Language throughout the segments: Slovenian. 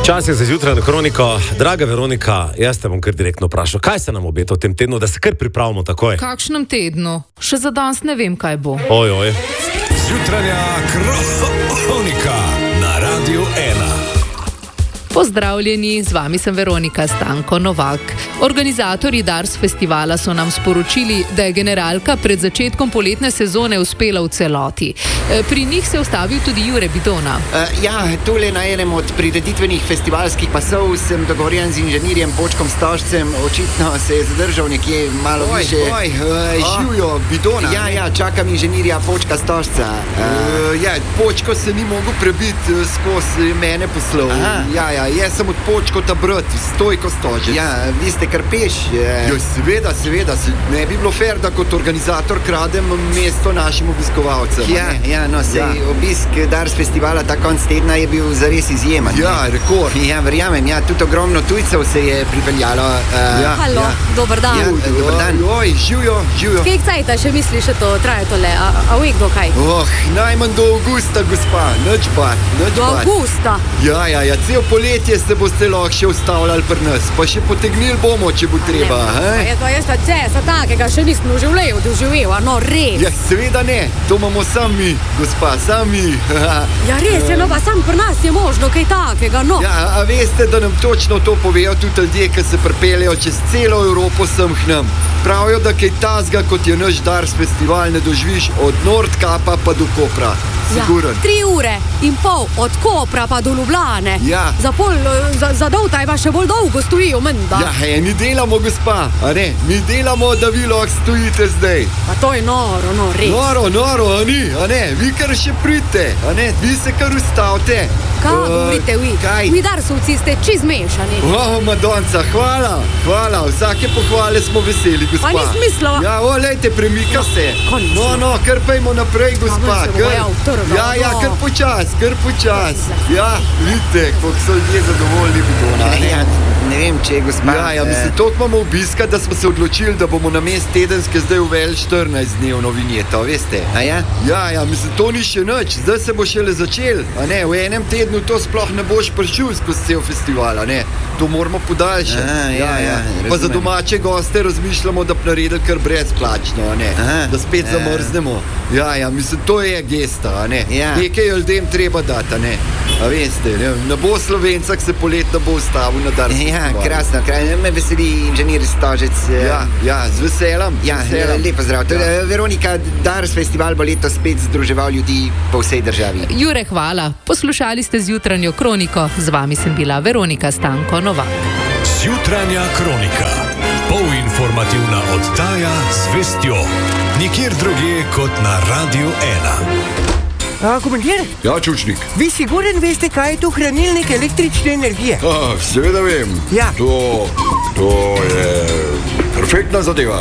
Čas je za jutranjo kroniko. Draga Veronika, jaz te bom kar direktno vprašal, kaj se nam obeta v tem tednu, da se kar pripravimo takoj? Kakšnem tednu? Še za danes ne vem, kaj bo. Ojoj. Jutranja kronika na Radiu 1. Pozdravljeni, z vami sem Veronika Stanko Novak. Organizatorji Dars festivala so nam sporočili, da je generalka pred začetkom poletne sezone uspela v celoti. Pri njih se je ustavil tudi Jure Bidona. Tole na enem od prireditvenih festivalskih pasov sem dogovorjen z inženirjem Počkom Stožcem. Očitno se je zadržal nekje malo više. Živjo Bidona. Čakam inženirja Počka Stožca. Počko se ni mogel prebiti skozi mene poslov. Jaz sem od Počkota brat, Stojko Stožec. Vi ste kar peš. Seveda, ne bi bilo fair, da kot organizator kradem mesto našim obiskovalcem. Obisk Dars festivala ta konc tedna je bil zares izjemen. Rekord. Verjamem, tudi ogromno tujcev se je pripeljalo. Halo, dober dan. Dober dan. Živijo. Kaj cajta še misliš, da to traje tole? A uvek do kaj? Najmanj do avgusta, gospa. Nič pa. Do avgusta? Cel poletje se boste lahko še ustavljali pri nas, pa še potegnili bomo, če bo treba. Jaz pa cesa takega še nisem v življenju doživel, res. Seveda ne, to imamo sami, gospa, sami. Res je, pa sam pri nas je možno kaj takega, A veste, da nam točno to povejo tudi ljudje, ki se pripeljejo čez celo Evropo sem k nam. Pravijo, da kaj tazga, kot je naš Dars festival, ne doživiš od Nordkapa pa do Kopra. Siguren. 3,5 ure od Kopra pa do Ljubljane. Za doltaj pa še bolj dolgo stojijo, menda. Mi delamo, gospa, a ne? Mi delamo, da vi lahko stojite zdaj. Pa to je noro, res. Noro, a ne? Vi kar še pridite, a ne? Vi se kar ustavite. Kaj govorite vi? Kaj? Vi Darsovci ste čist mešani. Madonca, hvala. Vsake pohvale smo veseli, gospa. Pa nis mislila. Lejte, premika se. Kar pejmo naprej, gospa. Kar počas. Vidite, koliko so ljudje zadovoljni Bidona. Ne vem, če je gospa. Mislim, toliko imamo obiska, da smo se odločili, da bomo namest tedenske zdaj uveli 14-dnevno vinjeto, veste? Mislim, to ni še nič. Zdaj se bo šele začel, a ne? V enem tednu to sploh ne boš prišel skozi cel festival, a ne? To moramo podaljšati. Pa za domače goste razmišljamo, da bi naredili kar brezplačno, a ne? Da spet zamrznemo. Mislim, to je gesta, a ne? Nekaj ljudem treba dati, a ne? A veste, ne bo Slovenca, ki se poletno bo ustavil na Dars festival. Krasno, me veseli inženir Stožec. Z veseljem. Lepo zdrav. Veronika, Dars festival bo letos spet združeval ljudi po vsej državi. Jure, hvala. Poslušali ste z jutranjo kroniko. Z vami sem bila Veronika Stanko Novak. Jutranja kronika. Polinformativna oddaja z vestjo. Nikjer drugje kot na Radiu 1. Komandir? Čučnik. Vi siguren veste, kaj je to hranilnik električne energije? Seveda vem. To je perfektna zadeva.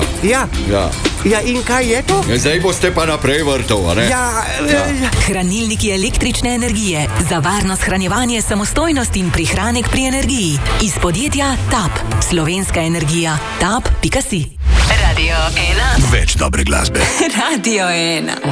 In kaj je to? Zdaj boste pa naprej vrtov, a ne? Hranilniki električne energije. Za varno shranjevanje, samostojnost in prihranek pri energiji. Iz podjetja TAP. Slovenska energija. TAP.si. Radio 1. Več dobre glasbe. Radio 1.